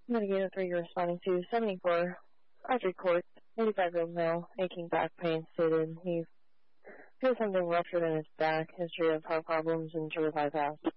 Mitigator 3, you're responding to 74 Audrey Court, 85-year-old male, aching back pain, stated he feels something ruptured in his back, history of heart problems, and jury bypass.